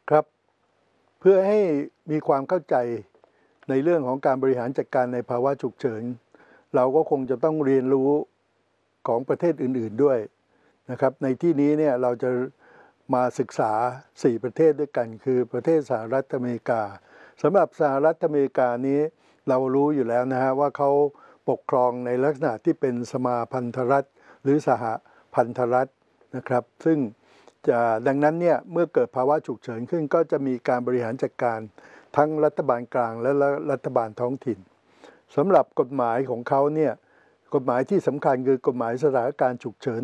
ครับเพื่อให้มีความเข้าใจในเรื่องของการบริหารจัดการในภาวะฉุกเฉินเราก็คงจะต้องเรียนรู้ของประเทศอื่นๆด้วยนะครับในที่นี้เนี่ยเราจะมาศึกษา4ประเทศด้วยกันคือประเทศสหรัฐอเมริกาสำหรับสหรัฐอเมริกานี้เรารู้อยู่แล้วนะฮะว่าเขาปกครองในลักษณะที่เป็นสมาพันธรัฐหรือสหพันธรัฐนะครับซึ่งดังนั้นเนี่ยเมื่อเกิดภาวะฉุกเฉินขึ้นก็จะมีการบริหารจัดการทั้งรัฐบาลกลางและรัฐบาลท้องถิ่นสำหรับกฎหมายของเขาเนี่ยกฎหมายที่สำคัญคือกฎหมายสถานการณ์ฉุกเฉิน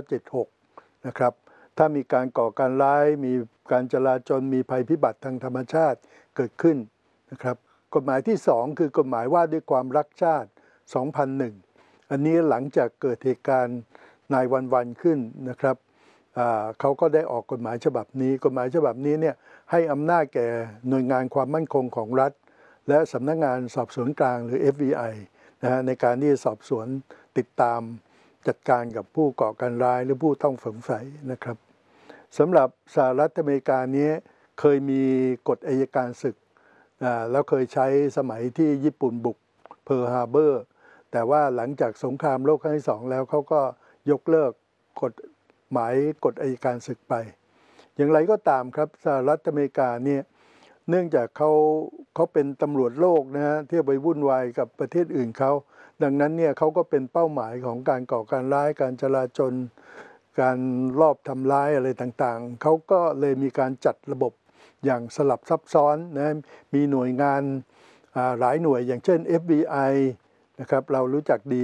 1976นะครับถ้ามีการก่อการร้ายมีการจลาจลมีภัยพิบัติทางธรรมชาติเกิดขึ้นนะครับกฎหมายที่2คือกฎหมายว่าด้วยความรักชาติ2001อันนี้หลังจากเกิดเหตุการณ์9/11ขึ้นนะครับเขาก็ได้ออกกฎหมายฉบับนี้กฎหมายฉบับนี้เนี่ยให้อำนาจแก่หน่วยงานความมั่นคงของรัฐและสำนักงานสอบสวนกลางหรือ FBI นะฮะในการที่จะสอบสวนติดตามจัดการกับผู้ก่อการร้ายหรือผู้ต้องสงสัยนะครับสำหรับสหรัฐอเมริกานี้เคยมีกฎอัยการศึกแล้วเคยใช้สมัยที่ญี่ปุ่นบุกเพิร์ลฮาร์เบอร์แต่ว่าหลังจากสงครามโลกครั้งที่2แล้วเขาก็ยกเลิกกฎหมายกฎอัยการศึกไปอย่างไรก็ตามครับสหรัฐอเมริกาเนี่ยเนื่องจากเขาเป็นตำรวจโลกนะฮะที่ไปวุ่นวายกับประเทศอื่นเขาดังนั้นเนี่ยเขาก็เป็นเป้าหมายของการก่อการร้ายการจลาจลการลอบทำร้ายอะไรต่างๆเขาก็เลยมีการจัดระบบอย่างสลับซับซ้อนนะมีหน่วยงานหลายหน่วยอย่างเช่น FBI นะครับเรารู้จักดี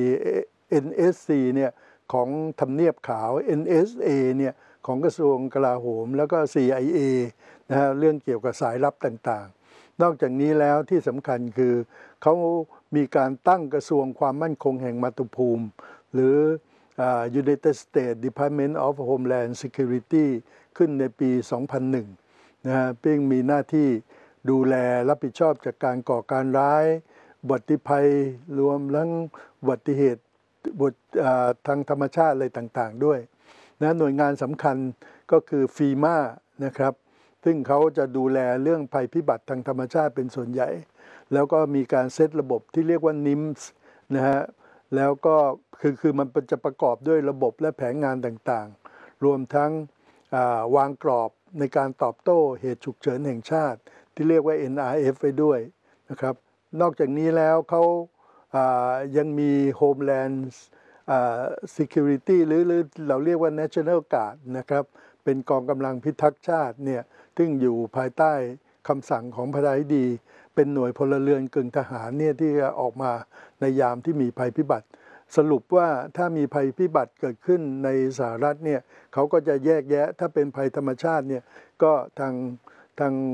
NSC เนี่ยของทำเนียบขาว NSA เนี่ยของกระทรวงกลาโหมแล้วก็ CIA นะฮะเรื่องเกี่ยวกับสายลับต่างๆนอกจากนี้แล้วที่สำคัญคือเขามีการตั้งกระทรวงความมั่นคงแห่งมาตุภูมิหรือUnited States Department of Homeland Security ขึ้นในปี 2001 นะฮะเพื่อมีหน้าที่ดูแลรับผิดชอบจากการก่อการร้ายอุบัติภัยรวมทั้งอุบัติเหตุทางธรรมชาติอะไรต่างๆด้วยนะหน่วยงานสำคัญก็คือฟีมานะครับซึ่งเขาจะดูแลเรื่องภัยพิบัติทางธรรมชาติเป็นส่วนใหญ่แล้วก็มีการเซตระบบที่เรียกว่า NIMS นะฮะแล้วก็คือมันจะประกอบด้วยระบบและแผนงานต่างๆรวมทั้งวางกรอบในการตอบโต้เหตุฉุกเฉินแห่งชาติที่เรียกว่า NRF ไว้ด้วยนะครับนอกจากนี้แล้วเขายังมี Homeland Security หรือเราเรียกว่า National Guard นะครับเป็นกองกำลังพิทักษ์ชาติเนี่ยซึ่งอยู่ภายใต้คำสั่งของพระราธิบดีเป็นหน่วยพลเรือนกึ่งทหารเนี่ยที่จะออกมาในยามที่มีภัยพิบัติสรุปว่าถ้ามีภัยพิบัติเกิดขึ้นในสหรัฐเนี่ยเขาก็จะแยกแยะถ้าเป็นภัยธรรมชาติเนี่ยก็ทาง